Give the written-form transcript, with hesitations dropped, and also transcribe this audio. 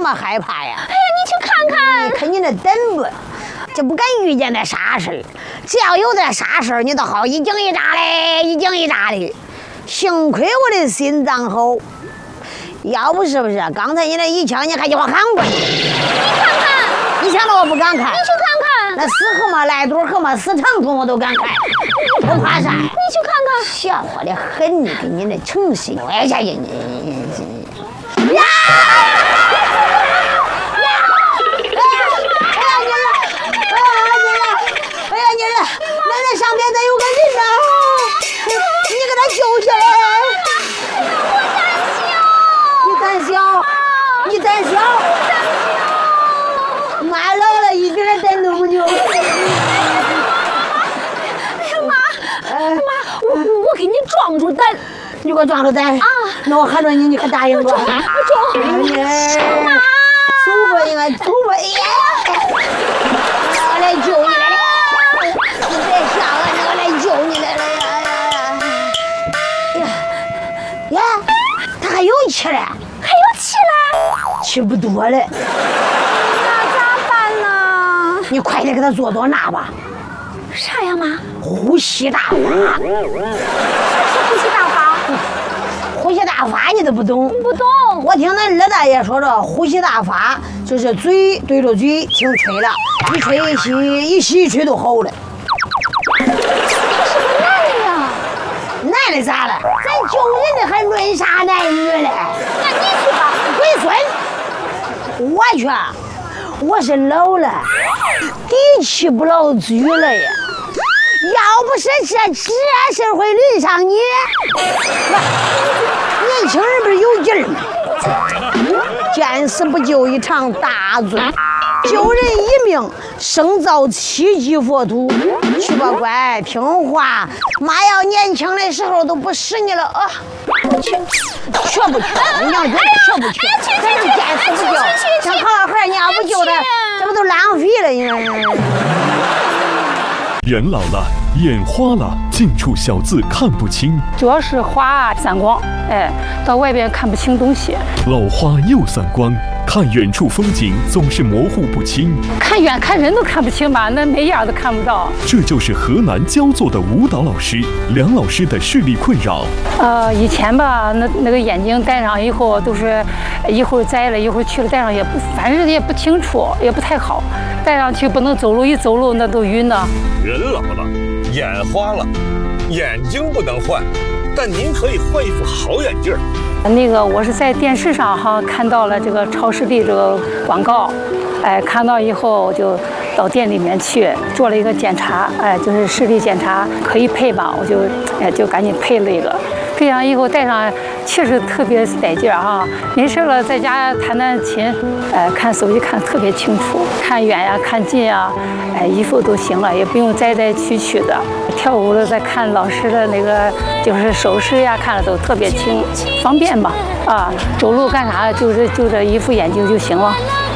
么害怕呀？ 哎呀，你去看看， 你看你那胆子，就不敢遇见那啥事儿。只要有点啥事儿，你都好一惊一乍的，一惊一乍的。幸亏我的心脏好，要不是不是，刚才你那一枪，你还叫我喊过去。 你看看， 你想到我不敢看？ 你去看看， 那死河马、来肚河马、死长虫我都敢看，不怕啥？ 你去看看， 笑话的很，你跟你那诚信，哎呀呀呀！那上边咱有个人呢，你给他救下来。我胆小，你胆小，妈老了一点胆都不就。哎呀妈，我给你壮出胆， 你给我壮出胆啊！那我喊着你，你可答应我。 我壮。 妈，走吧，应该走吧。我来救你来了。你别吓我，我来救你来了呀！他还有气嘞， 还有气嘞， 气不多嘞。 那咋办呢？ 你快点给他做那吧。 啥呀妈？ 呼吸大法。 是呼吸大法？ 呼吸大法你都不懂？ 不懂。 我听咱二大爷说着，呼吸大法就是嘴对着嘴听吹了，一吹一吸，一吸一吹都好了。 这是个男的呀？ 男的咋了？咱救人的还论啥男女嘞？ 那你去吧， 龟孙。我去，我是老了，底气不牢嘴了呀。要不是这事会轮上你，年轻人不是有劲儿吗？见死不救一场大罪，救人一命胜造7级佛土。去吧，乖，听话。妈要年轻的时候都不使你了啊！去不去？你要去不去？咱能见死不救，像好好孩，你要不救他，这不都浪费了？ 人老了，眼花了，近处小字看不清， 主要是花散光，到外边看不清东西。 老花又散光，看远处风景总是模糊不清， 看远看人都看不清吧，那眉眼都看不到。 这就是河南焦作的舞蹈老师梁老师的视力困扰。 以前吧，那个眼镜戴上以后都是一会儿摘了，一会儿去了，戴上也不，反正也不清楚，也不太好。戴上去不能走路，一走路那都晕呢。 人老了，眼花了，眼睛不能换，但您可以换一副好眼镜。 那个我是在电视上看到了这个超视力这个广告，看到以后我就到店里面去做了一个检查，就是视力检查可以配吧，我就赶紧配了一个。配上以后戴上确实特别带劲啊！没事了在家弹弹琴，看手机看特别清楚，看远呀看近呀，衣服都行了，也不用摘摘取取的。跳舞了再看老师的那个就是手势呀，看了都特别清，方便吧？走路干啥就这一副眼镜就行了。